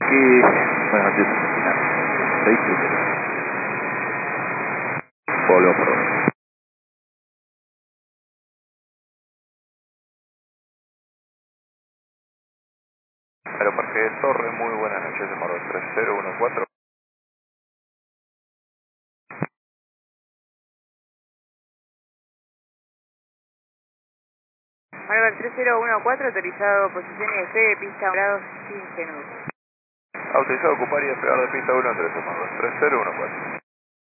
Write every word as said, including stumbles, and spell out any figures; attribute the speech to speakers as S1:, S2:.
S1: Y buenas noches. seis siete. Volvemos por ahora.
S2: Aeroparque de Torre, muy buenas noches, demoró tres cero uno cuatro.
S3: Marvel tres cero uno cuatro, autorizado posición I F de pista grados quince minutos.
S2: Autorizado ocupar y despegar de pista uno tres, demoró tres cero uno cuatro.